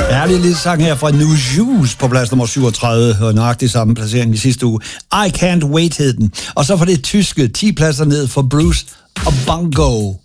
Ærlig lille sang her fra New Juice på plads nummer 37, og nøjagtig samme placering i sidste uge. I Can't Wait hed den. Og så for det tyske 10 pladser ned for Bruce og Bongo.